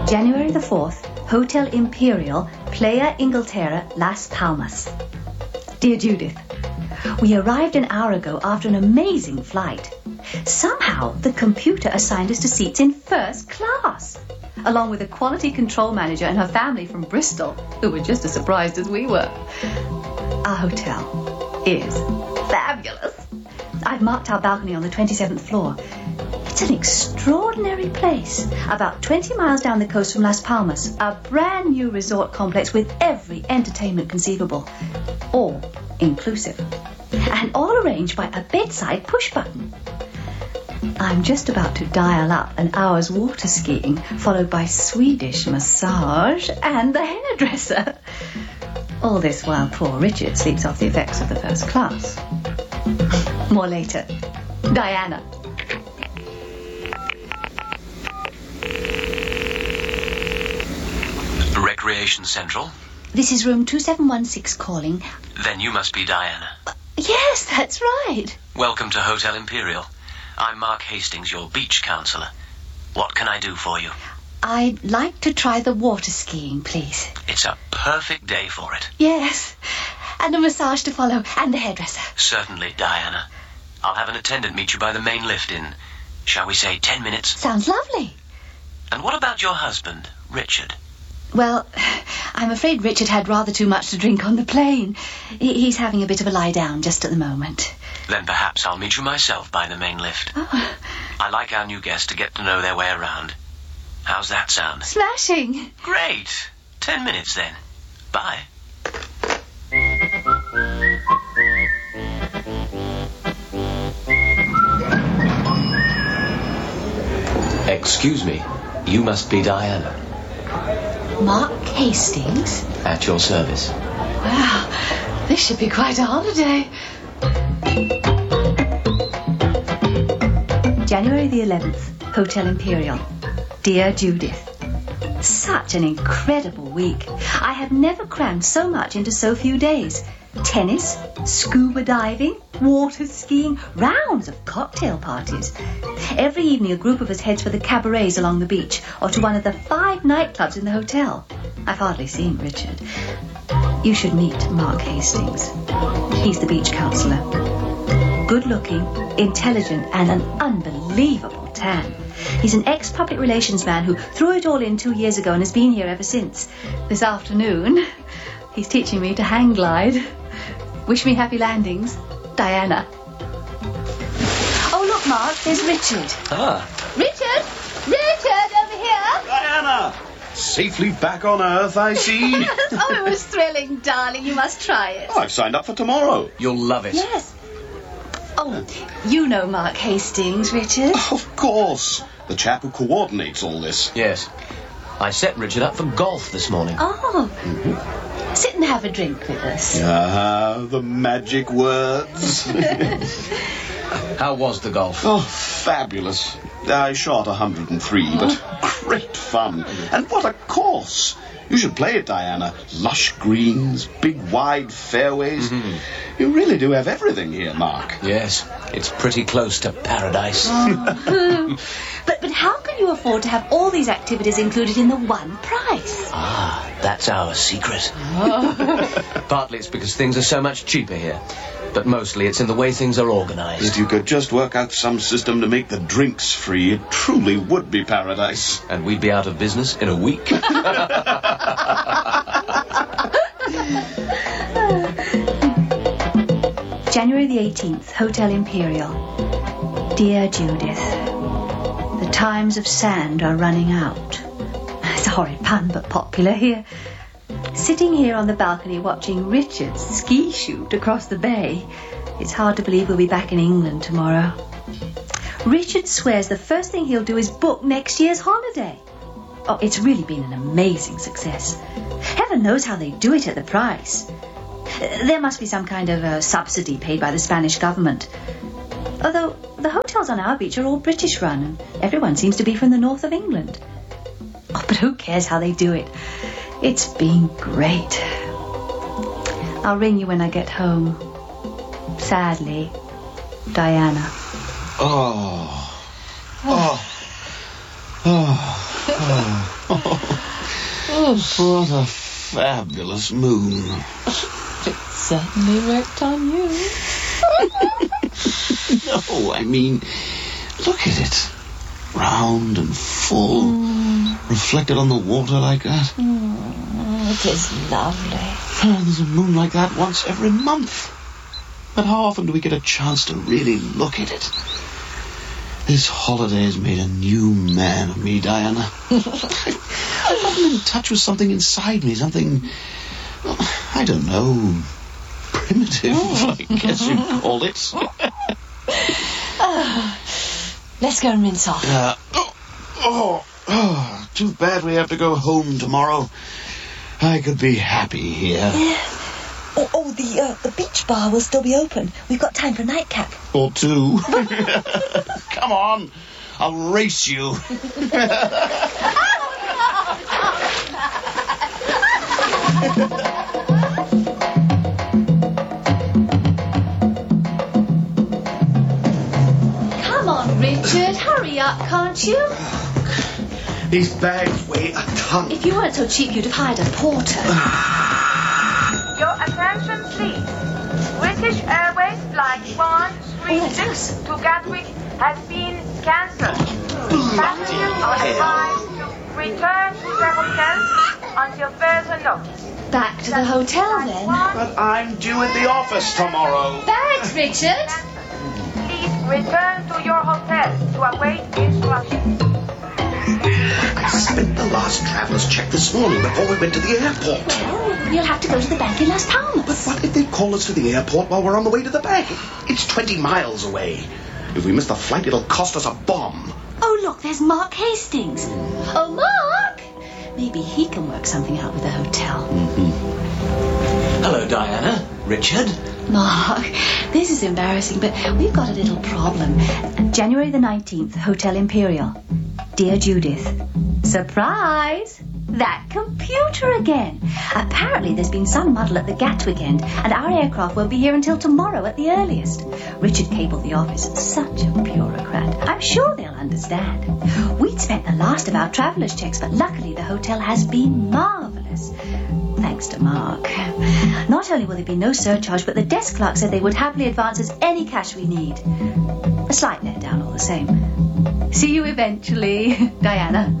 January the 4th, Hotel Imperial, Playa Inglaterra, Las Palmas. Dear Judith, we arrived an hour ago after an amazing flight. Somehow, the computer assigned us to seats in first class, along with a quality control manager and her family from Bristol, who were just as surprised as we were. Our hotel is fabulous. I've marked our balcony on the 27th floor. It's an extraordinary place, about 20 miles down the coast from Las Palmas, a brand new resort complex with every entertainment conceivable, all inclusive, and all arranged by a bedside push button. I'm just about to dial up an hour's water skiing, followed by Swedish massage and the hairdresser. All this while poor Richard sleeps off the effects of the first class. More later. Diana. Recreation Central? This is room 2716 calling. Then you must be Diana. Yes, that's right. Welcome to Hotel Imperial. I'm Mark Hastings, your beach counsellor. What can I do for you? I'd like to try the water skiing, please. It's a perfect day for it. Yes, and a massage to follow, and the hairdresser. Certainly, Diana. I'll have an attendant meet you by the main lift in, shall we say, 10 minutes? Sounds lovely. And what about your husband, Richard? Well, I'm afraid Richard had rather too much to drink on the plane. He's having a bit of a lie down just at the moment. Then perhaps I'll meet you myself by the main lift. Oh. I like our new guests to get to know their way around. How's that sound? Smashing. Great. 10 minutes then. Bye. Excuse me. You must be Diana. Mark Hastings? At your service. Wow, this should be quite a holiday. January the 11th, Hotel Imperial. Dear Judith, such an incredible week. I have never crammed so much into so few days. Tennis, scuba diving, water skiing, rounds of cocktail parties. Every evening a group of us heads for the cabarets along the beach or to one of the 5 nightclubs in the hotel. I've hardly seen Richard. You should meet Mark Hastings. He's the beach counsellor. Good-looking, intelligent, and an unbelievable tan. He's an ex-public relations man who threw it all in 2 years ago and has been here ever since. This afternoon, he's teaching me to hang glide. Wish me happy landings, Diana. Oh, look, Mark, there's Richard. Ah. Richard! Richard, over here! Diana! Safely back on Earth, I see. Oh, it was thrilling, darling. You must try it. Oh, I've signed up for tomorrow. You'll love it. Yes. Oh, you know Mark Hastings, Richard. Of course. The chap who coordinates all this. Yes. I set Richard up for golf this morning. Oh. Sit and have a drink with us. Ah, the magic words. How was the golf? Oh, fabulous. I shot 103, but great fun. And what a course. You should play it, Diana. Lush greens, big wide fairways. Mm-hmm. You really do have everything here, Mark. Yes, it's pretty close to paradise. Oh. But how can you afford to have all these activities included in the one price? Ah, that's our secret. Oh. Partly it's because things are so much cheaper here, but mostly it's in the way things are organised. If you could just work out some system to make the drinks free, it truly would be paradise. And we'd be out of business in a week. January the 18th, Hotel Imperial. Dear Judith, the times of sand are running out. It's a horrid pun, but popular here. Sitting here on the balcony watching Richard ski shoot across the bay, it's hard to believe we'll be back in England tomorrow. Richard swears the first thing he'll do is book next year's holiday. Oh, it's really been an amazing success. Heaven knows how they do it at the price. There must be some kind of a subsidy paid by the Spanish government. Although the hotels on our beach are all British run and everyone seems to be from the north of England. Oh, but who cares how they do it? It's been great. I'll ring you when I get home. Sadly, Diana. Oh. What a fabulous moon. It certainly worked on you. No, I mean, look at it. Round and full, reflected on the water like that. It is lovely. There's a moon like that once every month. But how often do we get a chance to really look at it? This holiday has made a new man of me, Diana. I've gotten in touch with something inside me, something, well, I don't know, primitive, I guess you'd call it. Let's go and rinse off. Too bad we have to go home tomorrow. I could be happy here. The beach bar will still be open. We've got time for a nightcap. Or two. Come on, I'll race you. Come on, Richard, hurry up, can't you? These bags weigh a ton. If you weren't so cheap, you'd have hired a porter. Your attention, please. British Airways Flight 136 to Gatwick has been cancelled. Passengers are advised to return to their hotels until further notice. Back to the hotel, then. But I'm due at the office tomorrow. Bags, Richard. Please return to your hotel to await instructions. I spent the last traveller's check this morning before we went to the airport. Well, you'll have to go to the bank in Las Palmas. But what if they call us to the airport while we're on the way to the bank? It's 20 miles away. If we miss the flight, it'll cost us a bomb. Oh, look, there's Mark Hastings. Oh, Mark! Maybe he can work something out with the hotel. Hello, Diana. Richard. Mark, this is embarrassing, but we've got a little problem. January the 19th, Hotel Imperial. Dear Judith. Surprise! That computer again. Apparently there's been some muddle at the Gatwick end, and our aircraft won't be here until tomorrow at the earliest. Richard cabled the office. Such a bureaucrat. I'm sure they'll understand. We'd spent the last of our travellers' checks, but luckily the hotel has been marvellous. Thanks to Mark. Not only will there be no surcharge, but the desk clerk said they would happily advance us any cash we need. A slight letdown all the same. See you eventually, Diana.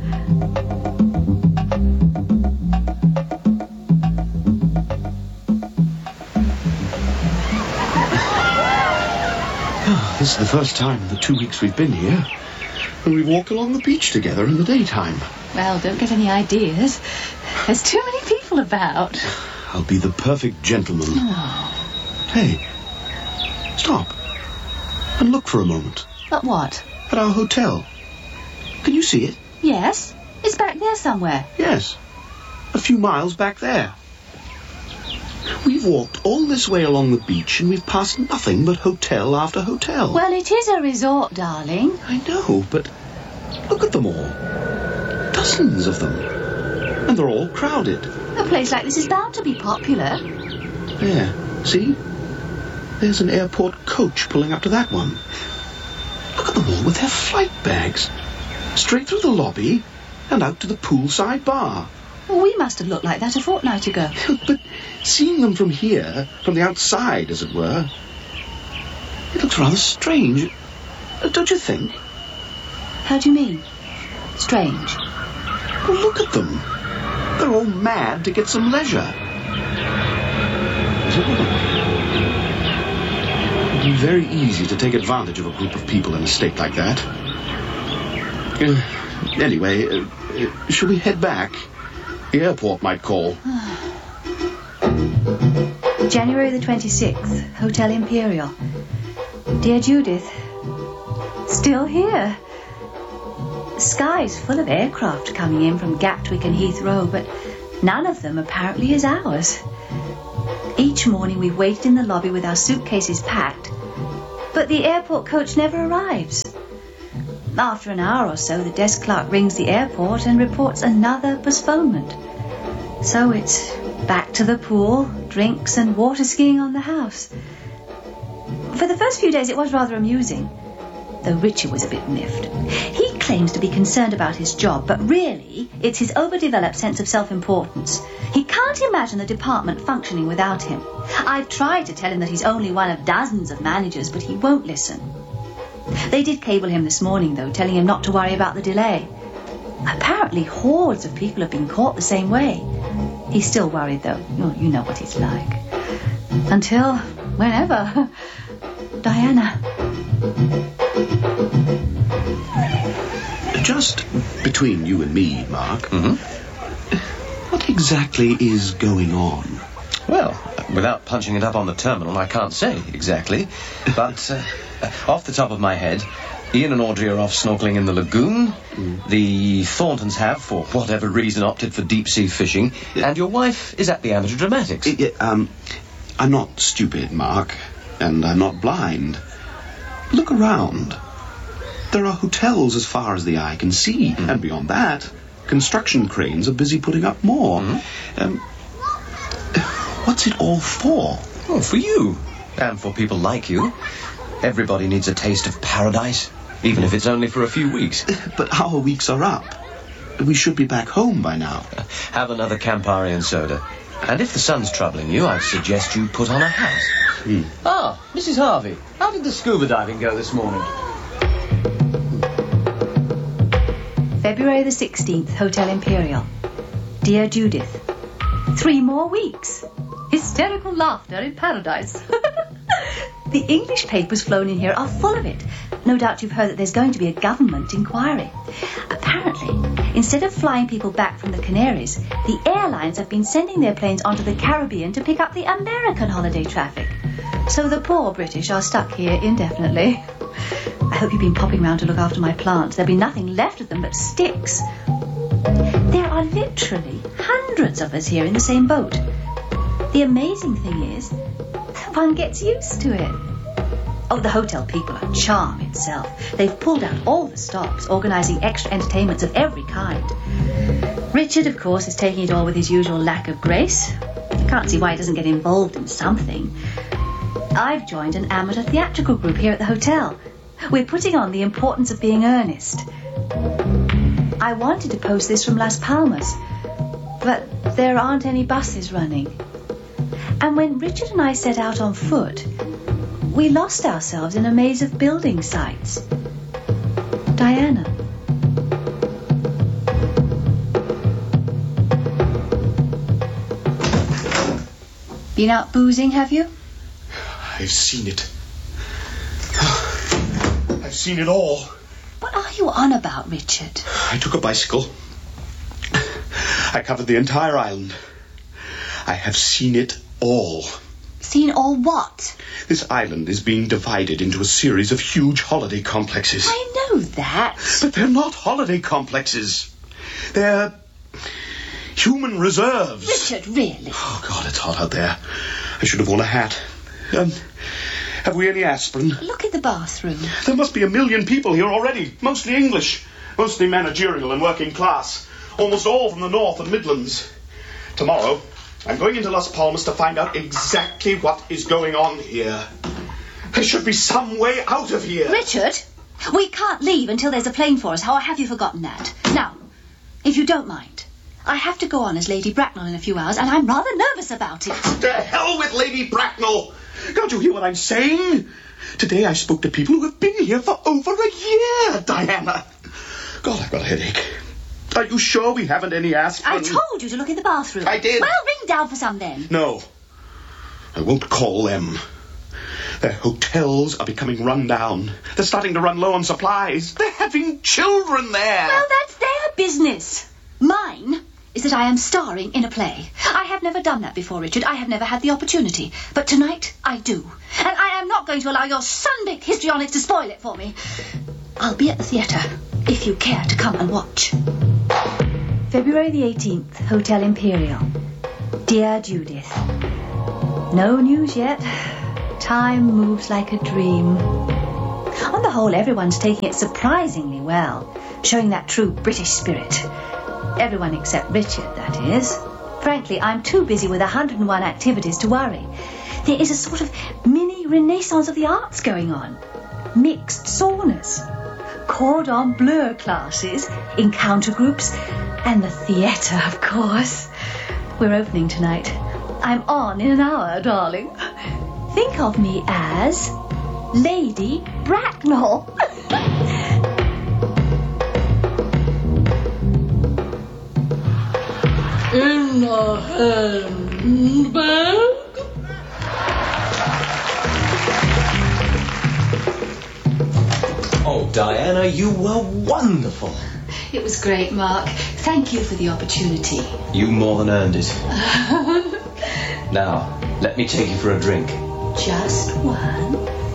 This is the first time in the 2 weeks we've been here. And we walked along the beach together in the daytime. Well, don't get any ideas. There's too many people about. I'll be the perfect gentleman. Oh. Hey, stop. And look for a moment. But what? At our hotel. Can you see it? Yes, it's back there somewhere. Yes. A few miles back there. We've walked all this way along the beach and we've passed nothing but hotel after hotel. Well, it is a resort, darling. I know, but look at them all. Dozens of them. And they're all crowded. A place like this is bound to be popular. There, see? There's an airport coach pulling up to that one. Look at them all with their flight bags. Straight through the lobby and out to the poolside bar. Well, we must have looked like that a fortnight ago. But seeing them from here, from the outside, as it were, it looks rather strange. Don't you think? How do you mean? Strange. Well, look at them. They're all mad to get some leisure. It'd be very easy to take advantage of a group of people in a state like that. Anyway, shall we head back? The airport might call. January the 26th, Hotel Imperial. Dear Judith, still here. The sky's full of aircraft coming in from Gatwick and Heathrow, but none of them apparently is ours. Each morning we've waited in the lobby with our suitcases packed, but the airport coach never arrives. After an hour or so, the desk clerk rings the airport and reports another postponement. So it's back to the pool, drinks and water skiing on the house. For the first few days it was rather amusing, though Richard was a bit miffed. He claims to be concerned about his job, but really, it's his overdeveloped sense of self-importance. He can't imagine the department functioning without him. I've tried to tell him that he's only one of dozens of managers, but he won't listen. They did cable him this morning, though, telling him not to worry about the delay. Apparently, hordes of people have been caught the same way. He's still worried, though. You know what he's like. Until whenever. Diana. Just between you and me, Mark, what exactly is going on? Well, without punching it up on the terminal, I can't say exactly. But off the top of my head, Ian and Audrey are off snorkeling in the lagoon. The Thorntons have, for whatever reason, opted for deep-sea fishing. And your wife is at the Amateur Dramatics. I'm not stupid, Mark, and I'm not blind. Look around. There are hotels as far as the eye can see, and beyond that, construction cranes are busy putting up more. What's it all for? Oh, for you. And for people like you. Everybody needs a taste of paradise, even if it's only for a few weeks. But our weeks are up. We should be back home by now. Have another Campari and soda. And if the sun's troubling you, I'd suggest you put on a hat. Ah, Mrs. Harvey, how did the scuba diving go this morning? February the 16th, Hotel Imperial. Dear Judith, 3 more weeks. Hysterical laughter in paradise. The English papers flown in here are full of it. No doubt you've heard that there's going to be a government inquiry. Apparently, instead of flying people back from the Canaries, the airlines have been sending their planes onto the Caribbean to pick up the American holiday traffic. So the poor British are stuck here indefinitely. I hope you've been popping round to look after my plants. There'll be nothing left of them but sticks. There are literally hundreds of us here in the same boat. The amazing thing is, one gets used to it. Oh, the hotel people are charm itself. They've pulled out all the stops, organising extra entertainments of every kind. Richard, of course, is taking it all with his usual lack of grace. I can't see why he doesn't get involved in something. I've joined an amateur theatrical group here at the hotel. We're putting on The Importance of Being Earnest. I wanted to post this from Las Palmas, but there aren't any buses running. And when Richard and I set out on foot, we lost ourselves in a maze of building sites. Diana. Been out boozing, have you? I've seen it. I've seen it all. What are you on about, Richard? I took a bicycle. I covered the entire island. I have seen it all. Seen all what? This island is being divided into a series of huge holiday complexes. I know that. But they're not holiday complexes. They're human reserves. Richard, really? Oh, God, it's hot out there. I should have worn a hat. Have we any aspirin? Look at the bathroom. There must be 1 million people here already, mostly English, mostly managerial and working class, almost all from the North and Midlands. Tomorrow, I'm going into Las Palmas to find out exactly what is going on here. There should be some way out of here. Richard, we can't leave until there's a plane for us. How have you forgotten that? Now, if you don't mind, I have to go on as Lady Bracknell in a few hours, and I'm rather nervous about it. To hell with Lady Bracknell! Can't you hear what I'm saying? Today I spoke to people who have been here for over a year, Diana. God, I've got a headache. Are you sure we haven't any aspirin? I told you to look in the bathroom. I did. Well, ring down for some then. No. I won't call them. Their hotels are becoming run down. They're starting to run low on supplies. They're having children there. Well, that's their business. Mine is that I am starring in a play. I have never done that before, Richard. I have never had the opportunity. But tonight, I do. And I am not going to allow your sun-baked histrionics to spoil it for me. I'll be at the theatre, if you care to come and watch. February the 18th, Hotel Imperial. Dear Judith. No news yet. Time moves like a dream. On the whole, everyone's taking it surprisingly well, showing that true British spirit. Everyone except Richard, that is. Frankly, I'm too busy with 101 activities to worry. There is a sort of mini renaissance of the arts going on. Mixed saunas, cordon bleu classes, encounter groups, and the theatre, of course. We're opening tonight. I'm on in an hour, darling. Think of me as Lady Bracknell. In the handbag? Oh, Diana, you were wonderful. It was great, Mark. Thank you for the opportunity. You more than earned it. Now, let me take you for a drink. Just one.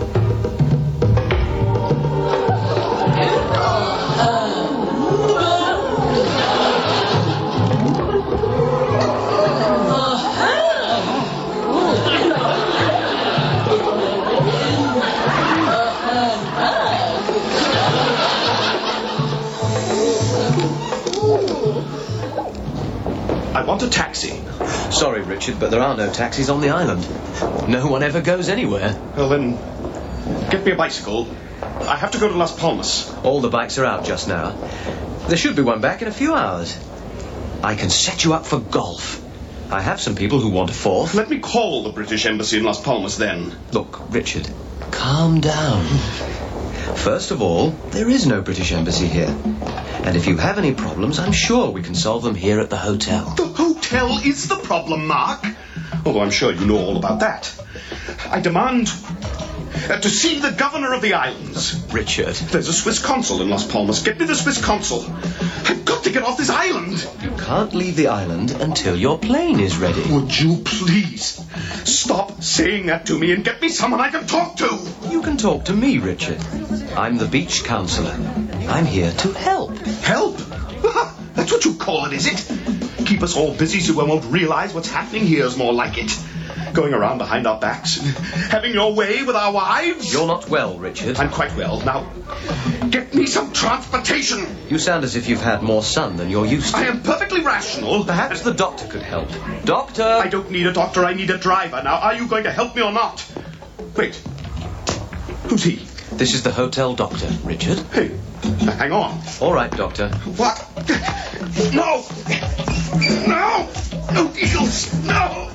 I want a taxi. Sorry, Richard, but there are no taxis on the island. No one ever goes anywhere. Well, then, get me a bicycle. I have to go to Las Palmas. All the bikes are out just now. There should be one back in a few hours. I can set you up for golf. I have some people who want a fourth. Let me call the British Embassy in Las Palmas, then. Look, Richard, calm down. First of all, there is no British Embassy here. And if you have any problems, I'm sure we can solve them here at the hotel. The hotel is the problem, Mark. Although I'm sure you know all about that. I demand to see the governor of the islands. Richard. There's a Swiss consul in Las Palmas. Get me the Swiss consul. I've got to get off this island. You can't leave the island until your plane is ready. Would you please stop saying that to me and get me someone I can talk to? You can talk to me, Richard. I'm the beach counselor. I'm here to help. Help? That's what you call it, is it? Keep us all busy so we won't realize what's happening here is more like it. Going around behind our backs and having your way with our wives. You're not well, Richard. I'm quite well. Now, get me some transportation. You sound as if you've had more sun than you're used to. I am perfectly rational. Perhaps the doctor could help. Doctor! I don't need a doctor, I need a driver. Now, are you going to help me or not? Wait. Who's he? This is the hotel doctor, Richard. Hey, hang on. All right, doctor. What? No! No! No deals! No!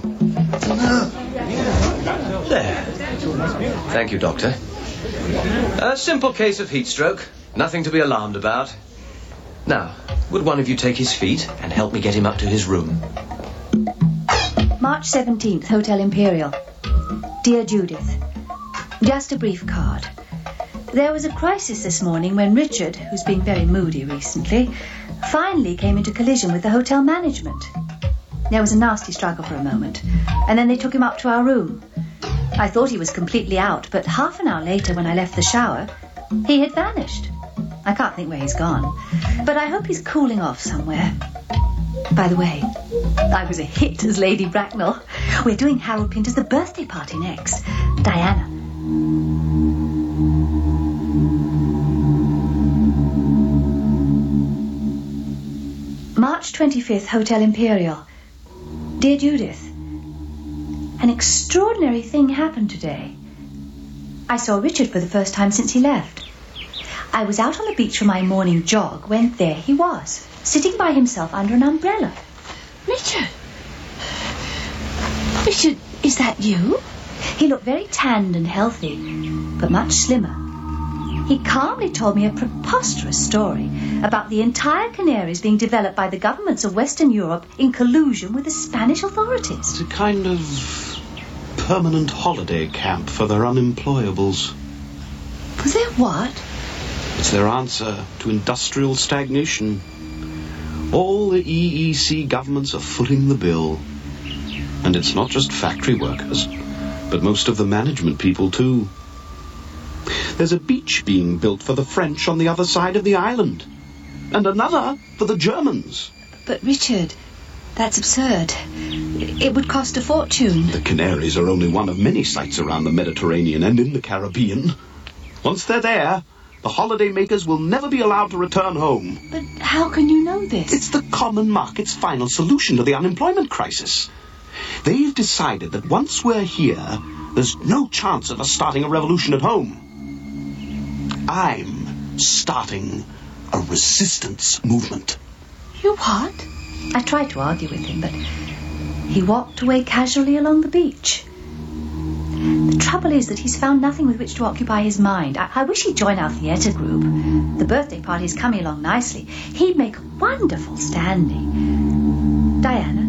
There. Thank you, doctor. A simple case of heat stroke. Nothing to be alarmed about. Now, would one of you take his feet and help me get him up to his room? March 17th, Hotel Imperial. Dear Judith, just a brief card. There was a crisis this morning when Richard, who's been very moody recently, finally came into collision with the hotel management. There was a nasty struggle for a moment, and then they took him up to our room. I thought he was completely out, but half an hour later when I left the shower, he had vanished. I can't think where he's gone, but I hope he's cooling off somewhere. By the way, I was a hit as Lady Bracknell. We're doing Harold Pinter's the birthday party next. Diana. March 25th, Hotel Imperial. Dear Judith, an extraordinary thing happened today. I saw Richard for the first time since he left. I was out on the beach for my morning jog when there he was, sitting by himself under an umbrella. Richard? Richard, is that you? He looked very tanned and healthy, but much slimmer. He calmly told me a preposterous story about the entire Canaries being developed by the governments of Western Europe in collusion with the Spanish authorities. It's a kind of permanent holiday camp for their unemployables. Was there what? It's their answer to industrial stagnation. All the EEC governments are footing the bill. And it's not just factory workers, but most of the management people too. There's a beach being built for the French on the other side of the island. And another for the Germans. But Richard, that's absurd. It would cost a fortune. The Canaries are only one of many sites around the Mediterranean and in the Caribbean. Once they're there, the holiday makers will never be allowed to return home. But how can you know this? It's the common market's final solution to the unemployment crisis. They've decided that once we're here, there's no chance of us starting a revolution at home. I'm starting a resistance movement. You what? I tried to argue with him, but he walked away casually along the beach. The trouble is that he's found nothing with which to occupy his mind. I wish he'd join our theatre group. The birthday party's coming along nicely. He'd make a wonderful standee. Diana?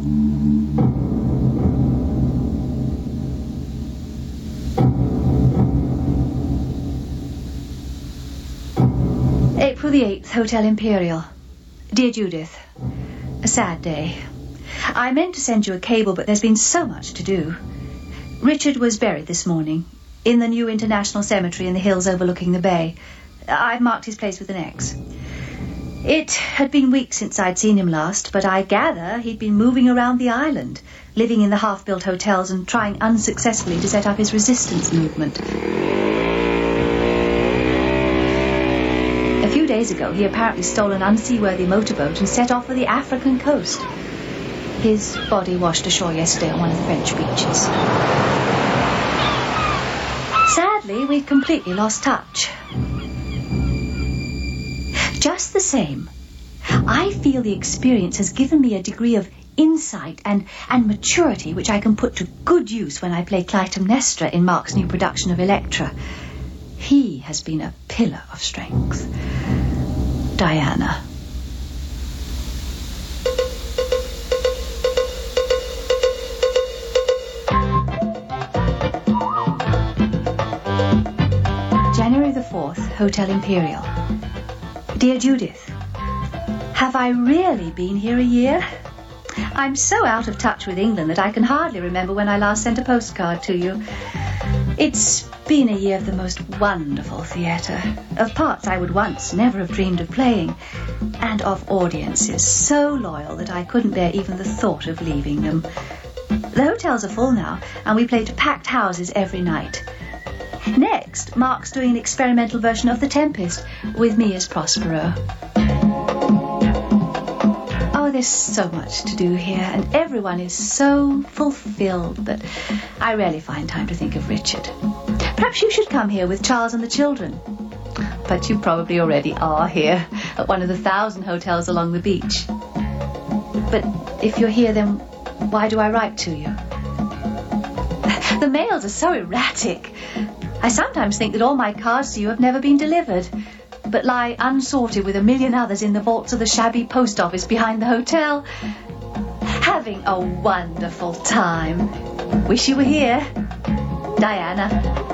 April the 8th, Hotel Imperial. Dear Judith, a sad day. I meant to send you a cable, but there's been so much to do. Richard was buried this morning in the new International Cemetery in the hills overlooking the bay. I've marked his place with an X. It had been weeks since I'd seen him last, but I gather he'd been moving around the island, living in the half-built hotels and trying unsuccessfully to set up his resistance movement. A few days ago, he apparently stole an unseaworthy motorboat and set off for the African coast. His body washed ashore yesterday on one of the French beaches. Sadly, we'd completely lost touch. Just the same, I feel the experience has given me a degree of insight and maturity which I can put to good use when I play Clytemnestra in Mark's new production of Electra. He has been a pillar of strength. Diana. January the 4th, Hotel Imperial. Dear Judith, have I really been here a year? I'm so out of touch with England that I can hardly remember when I last sent a postcard to you. It's been a year of the most wonderful theatre, of parts I would once never have dreamed of playing, and of audiences so loyal that I couldn't bear even the thought of leaving them. The hotels are full now, and we play to packed houses every night. Next, Mark's doing an experimental version of The Tempest, with me as Prospero. Oh, there's so much to do here, and everyone is so fulfilled that I rarely find time to think of Richard. Perhaps you should come here with Charles and the children. But you probably already are here, at one of the 1,000 hotels along the beach. But if you're here, then why do I write to you? The mails are so erratic. I sometimes think that all my cards to you have never been delivered, but lie unsorted with a million others in the vaults of the shabby post office behind the hotel. Having a wonderful time. Wish you were here. Diana.